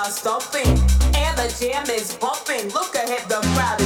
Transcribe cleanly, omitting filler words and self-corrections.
stomping and the jam is pumping. Look ahead, the crowd